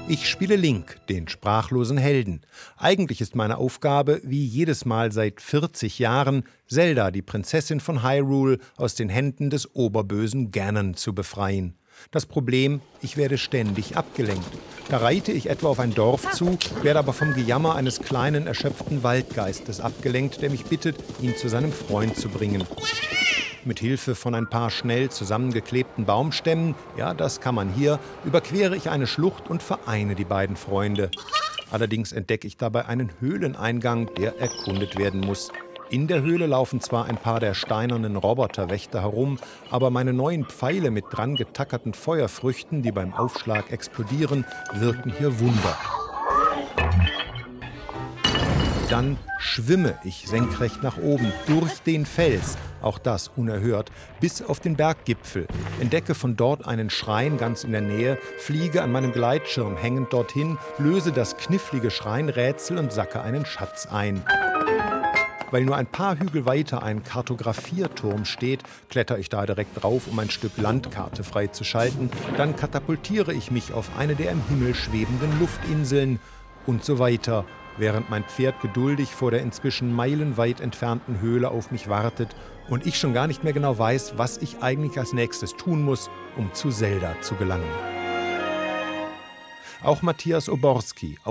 Ich spiele Link, den sprachlosen Helden. Eigentlich ist meine Aufgabe, wie jedes Mal seit 40 Jahren, Zelda, die Prinzessin von Hyrule, aus den Händen des oberbösen Ganon zu befreien. Das Problem, ich werde ständig abgelenkt. Da reite ich etwa auf ein Dorf zu, werde aber vom Gejammer eines kleinen, erschöpften Waldgeistes abgelenkt, der mich bittet, ihn zu seinem Freund zu bringen. Mit Hilfe von ein paar schnell zusammengeklebten Baumstämmen, ja, das kann man hier, überquere ich eine Schlucht und vereine die beiden Freunde. Allerdings entdecke ich dabei einen Höhleneingang, der erkundet werden muss. In der Höhle laufen zwar ein paar der steinernen Roboterwächter herum, aber meine neuen Pfeile mit dran getackerten Feuerfrüchten, die beim Aufschlag explodieren, wirken hier Wunder. Dann schwimme ich senkrecht nach oben, durch den Fels, auch das unerhört, bis auf den Berggipfel, entdecke von dort einen Schrein ganz in der Nähe, fliege an meinem Gleitschirm hängend dorthin, löse das knifflige Schreinrätsel und sacke einen Schatz ein. Weil nur ein paar Hügel weiter ein Kartografierturm steht, kletter ich da direkt drauf, um ein Stück Landkarte freizuschalten. Dann katapultiere ich mich auf eine der im Himmel schwebenden Luftinseln und so weiter, während mein Pferd geduldig vor der inzwischen meilenweit entfernten Höhle auf mich wartet und ich schon gar nicht mehr genau weiß, was ich eigentlich als nächstes tun muss, um zu Zelda zu gelangen. Auch Matthias Oborski